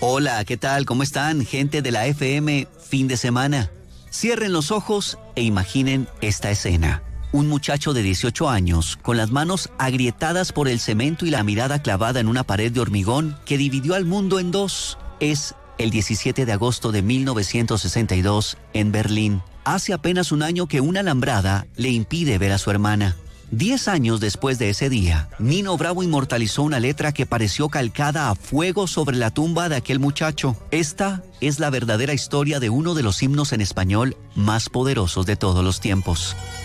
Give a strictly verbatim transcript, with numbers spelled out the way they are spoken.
Hola, ¿qué tal? ¿Cómo están? Gente de la F M, fin de semana. Cierren los ojos e imaginen esta escena. Un muchacho de dieciocho años, con las manos agrietadas por el cemento y la mirada clavada en una pared de hormigón que dividió al mundo en dos. Es el diecisiete de agosto de mil novecientos sesenta y dos en Berlín. Hace apenas un año que una alambrada le impide ver a su hermana. Diez años después de ese día, Nino Bravo inmortalizó una letra que pareció calcada a fuego sobre la tumba de aquel muchacho. Esta es la verdadera historia de uno de los himnos en español más poderosos de todos los tiempos.